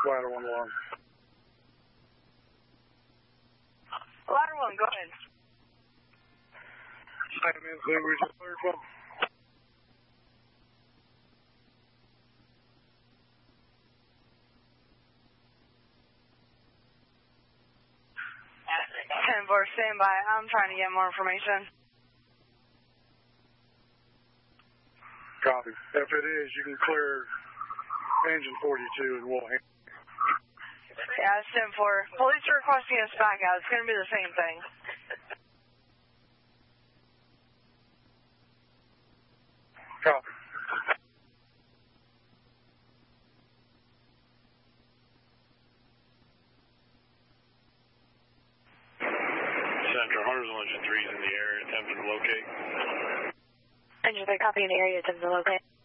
Ladder 1 1. Ladder 1, go ahead. Same incident we just cleared from. Ten-4, stand by. I'm trying to get more information. Copy. If it is, you can clear engine 42 and we'll handle it. Yeah, it's 10-4. Police are requesting us back out. It's going to be the same thing. Copy. Central, Huntersville Engine 3 is in the area, attempting to locate. Engine 3, copy in the area, attempting to locate.